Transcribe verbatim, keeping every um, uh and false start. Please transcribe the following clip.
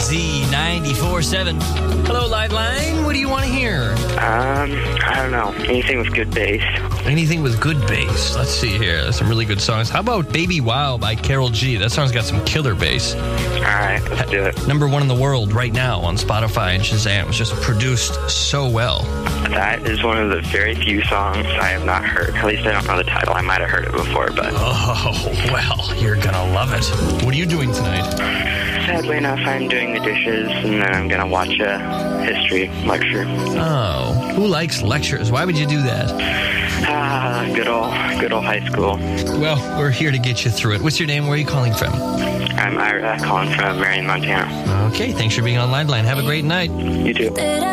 Z ninety-four seven. Hello, Liveline. What do you want to hear? Um, I don't know. Anything with good bass. Anything with good bass. Let's see here. There's some really good songs. How about Baby Wow by Karol G? That song's got some killer bass. All right, let's do it. Number one in the world right now on Spotify and Shazam. It's just produced so well. That is one of the very few songs I have not heard. At least I don't know the title. I might have heard it before, but... Oh, well, you're gonna love it. What are you doing tonight? Sadly enough, I'm doing the dishes, and then I'm gonna watch a history lecture. Oh, who likes lectures? Why would you do that? Ah, good old, good old high school. Well, we're here to get you through it. What's your name? Where are you calling from? I'm Ira, calling from Marion, Montana. Okay, thanks for being on Liveline. Have a great night. You too.